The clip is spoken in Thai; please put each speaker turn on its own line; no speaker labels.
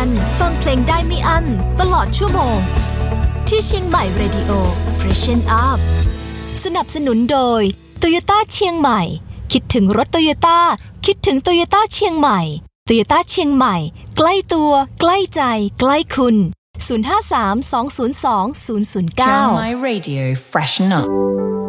วันฟังเพลงได้ไม่อั้นตลอดชั่วโมงที่เชียงใหม่ Radio Freshen Up สนับสนุนโดย Toyota เชียงใหม่คิดถึงรถ Toyota คิดถึง Toyota เชียงใหม่ Toyota เชียงใหม่ใกล้ตัวใกล้ใจใกล้คุณ053 202 009
Chiang Mai Radio Freshen Up